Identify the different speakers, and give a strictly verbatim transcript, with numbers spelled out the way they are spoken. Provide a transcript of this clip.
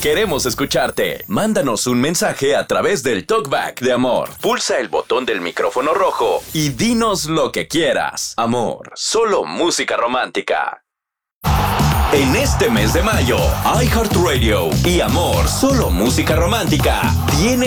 Speaker 1: Queremos escucharte. Mándanos un mensaje a través del Talkback de Amor. Pulsa el botón del micrófono rojo y dinos lo que quieras. Amor, solo música romántica. En este mes de mayo, iHeartRadio y Amor, solo música romántica, tiene